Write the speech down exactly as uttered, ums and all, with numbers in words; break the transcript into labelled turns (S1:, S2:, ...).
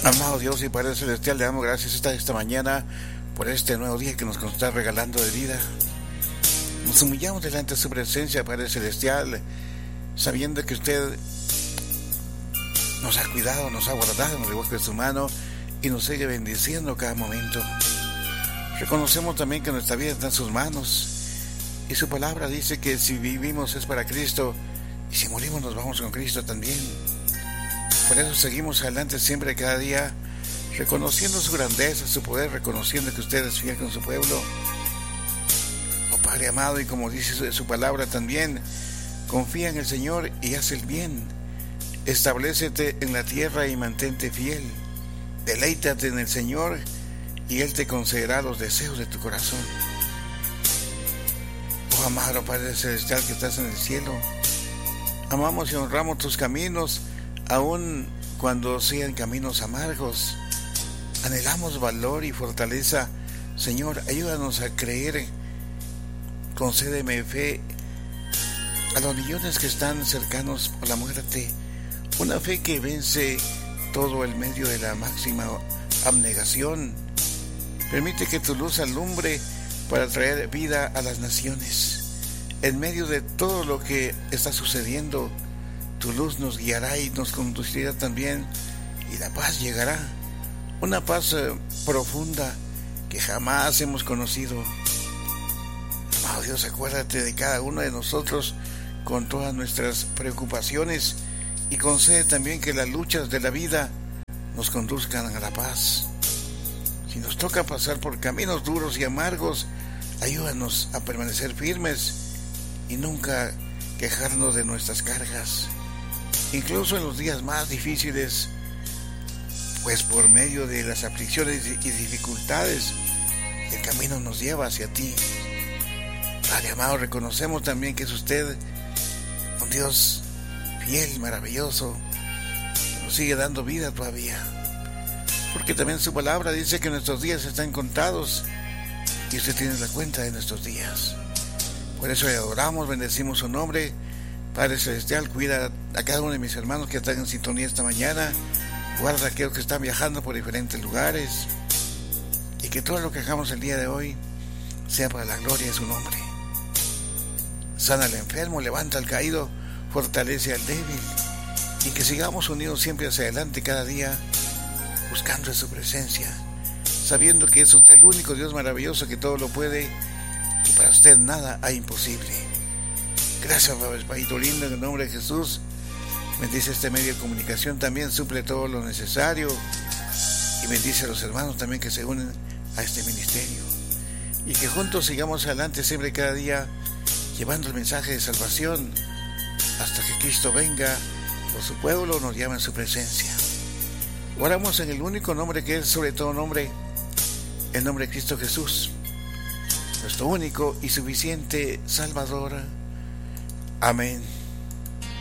S1: Amado Dios y Padre Celestial, le damos gracias esta, esta mañana por este nuevo día que nos está regalando de vida. Nos humillamos delante de su presencia, Padre Celestial, sabiendo que usted nos ha cuidado, nos ha guardado en el hueco de su mano y nos sigue bendiciendo cada momento. Reconocemos también que nuestra vida está en sus manos y su palabra dice que si vivimos es para Cristo y si morimos nos vamos con Cristo también. Por eso seguimos adelante siempre, cada día, reconociendo su grandeza, su poder, reconociendo que usted es fiel con su pueblo. Oh Padre amado, y como dice su palabra también, confía en el Señor y haz el bien. Establécete en la tierra y mantente fiel. Deleítate en el Señor y Él te concederá los deseos de tu corazón. Oh amado Padre Celestial que estás en el cielo, amamos y honramos tus caminos, aun cuando sean caminos amargos. Anhelamos valor y fortaleza. Señor, ayúdanos a creer. Concédeme fe a los millones que están cercanos a la muerte. Una fe que vence todo el medio de la máxima abnegación. Permite que tu luz alumbre para traer vida a las naciones. En medio de todo lo que está sucediendo, tu luz nos guiará y nos conducirá también, y la paz llegará, una paz eh, profunda que jamás hemos conocido. Amado Dios, acuérdate de cada uno de nosotros con todas nuestras preocupaciones y concede también que las luchas de la vida nos conduzcan a la paz. Si nos toca pasar por caminos duros y amargos, ayúdanos a permanecer firmes y nunca quejarnos de nuestras cargas. Incluso en los días más difíciles, pues por medio de las aflicciones y dificultades, el camino nos lleva hacia ti. Padre amado, reconocemos también que es usted un Dios fiel, maravilloso, que nos sigue dando vida todavía, porque también su palabra dice que nuestros días están contados y usted tiene la cuenta de nuestros días. Por eso le adoramos, bendecimos su nombre. Padre Celestial, cuida a cada uno de mis hermanos que están en sintonía esta mañana. Guarda a aquellos que están viajando por diferentes lugares. Y que todo lo que hagamos el día de hoy sea para la gloria de su nombre. Sana al enfermo, levanta al caído, fortalece al débil. Y que sigamos unidos siempre hacia adelante cada día, buscando su presencia, sabiendo que es usted el único Dios maravilloso que todo lo puede y para usted nada hay imposible. Gracias, Padre lindo, en el nombre de Jesús. Bendice este medio de comunicación también, suple todo lo necesario y bendice a los hermanos también que se unen a este ministerio. Y que juntos sigamos adelante siempre cada día, llevando el mensaje de salvación hasta que Cristo venga por su pueblo, nos llama en su presencia. Oramos en el único nombre que es sobre todo nombre, el nombre de Cristo Jesús, nuestro único y suficiente Salvador. Amén.